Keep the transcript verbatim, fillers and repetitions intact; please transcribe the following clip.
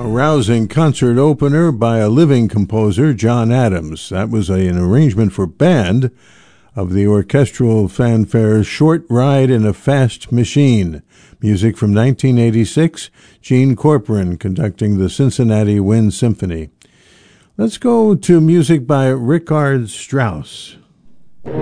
rousing concert opener by a living composer, John Adams. That was a, an arrangement for band of the orchestral fanfare Short Ride in a Fast Machine. Music from nineteen eighty-six, Gene Corcoran conducting the Cincinnati Wind Symphony. Let's go to music by Richard Strauss.